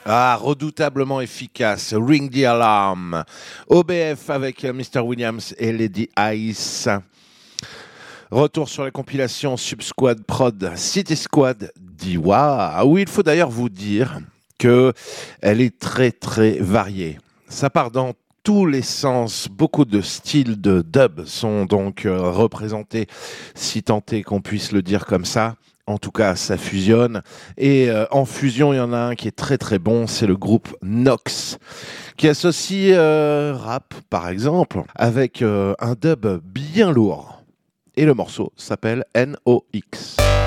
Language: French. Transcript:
Ah, redoutablement efficace. Ring the Alarm. OBF avec Mr. Williams et Lady Ice. Retour sur la compilation Subsquad Prod City Squad Diwa. Oui, il faut d'ailleurs vous dire que elle est très très variée. Ça part dans tous les sens. Beaucoup de styles de dub sont donc représentés, si tant est qu'on puisse le dire comme ça. En tout cas, ça fusionne. Et en fusion, il y en a un qui est très très bon, c'est le groupe Nox, qui associe rap, par exemple, avec un dub bien lourd. Et le morceau s'appelle NOX.